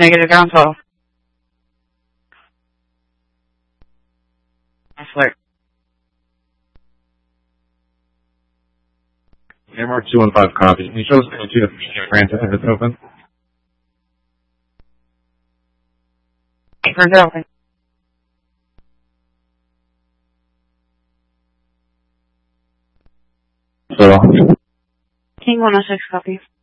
Negative ground 12. Flirt. Mark 215 copy. Can you show us the 2 to Francis if it's open? Where's it open? So, King 106 copy.